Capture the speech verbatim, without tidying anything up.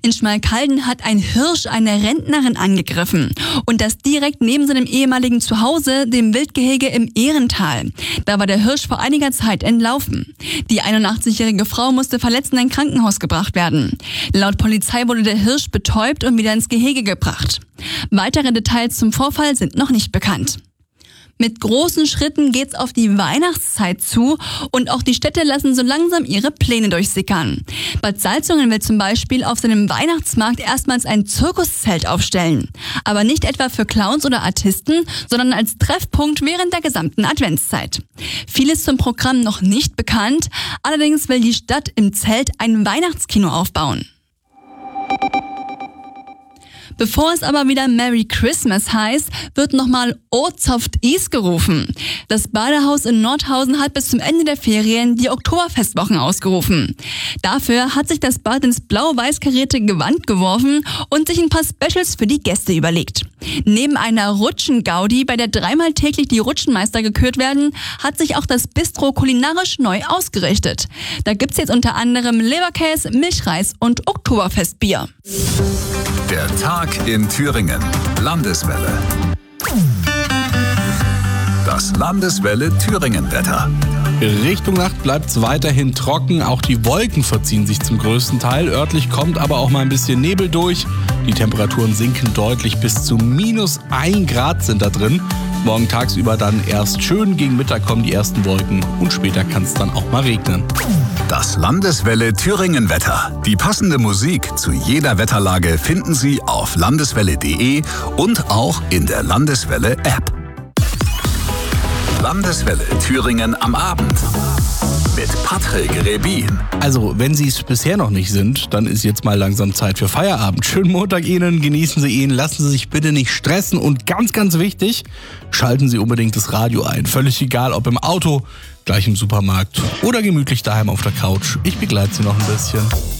In Schmalkalden hat ein Hirsch eine Rentnerin angegriffen. Und das direkt neben seinem ehemaligen Zuhause, dem Wildgehege im Ehrental. Da war der Hirsch vor einiger Zeit entlaufen. Die einundachtzig-jährige Frau musste verletzt in ein Krankenhaus gebracht werden. Laut Polizei wurde der Hirsch betäubt und wieder ins Gehege gebracht. Weitere Details zum Vorfall sind noch nicht bekannt. Mit großen Schritten geht's auf die Weihnachtszeit zu und auch die Städte lassen so langsam ihre Pläne durchsickern. Bad Salzungen will zum Beispiel auf seinem Weihnachtsmarkt erstmals ein Zirkuszelt aufstellen. Aber nicht etwa für Clowns oder Artisten, sondern als Treffpunkt während der gesamten Adventszeit. Vieles zum Programm noch nicht bekannt, allerdings will die Stadt im Zelt ein Weihnachtskino aufbauen. Bevor es aber wieder Merry Christmas heißt, wird nochmal Ozofft Is gerufen. Das Badehaus in Nordhausen hat bis zum Ende der Ferien die Oktoberfestwochen ausgerufen. Dafür hat sich das Bad ins blau-weiß karierte Gewand geworfen und sich ein paar Specials für die Gäste überlegt. Neben einer Rutschengaudi, bei der dreimal täglich die Rutschenmeister gekürt werden, hat sich auch das Bistro kulinarisch neu ausgerichtet. Da gibt's jetzt unter anderem Leberkäse, Milchreis und Oktoberfestbier. Der Tag in Thüringen. Landeswelle. Das Landeswelle Thüringen-Wetter. Richtung Nacht bleibt es weiterhin trocken. Auch die Wolken verziehen sich zum größten Teil. Örtlich kommt aber auch mal ein bisschen Nebel durch. Die Temperaturen sinken deutlich. Bis zu minus ein Grad sind da drin. Morgen tagsüber dann erst schön. Gegen Mittag kommen die ersten Wolken. Und später kann es dann auch mal regnen. Das Landeswelle Thüringen-Wetter. Die passende Musik zu jeder Wetterlage finden Sie auf landeswelle punkt de und auch in der Landeswelle-App. Landeswelle Thüringen am Abend mit Patrick Rebin. Also, wenn Sie es bisher noch nicht sind, dann ist jetzt mal langsam Zeit für Feierabend. Schönen Montag Ihnen, genießen Sie ihn, lassen Sie sich bitte nicht stressen und ganz, ganz wichtig, schalten Sie unbedingt das Radio ein. Völlig egal, ob im Auto, gleich im Supermarkt oder gemütlich daheim auf der Couch. Ich begleite Sie noch ein bisschen.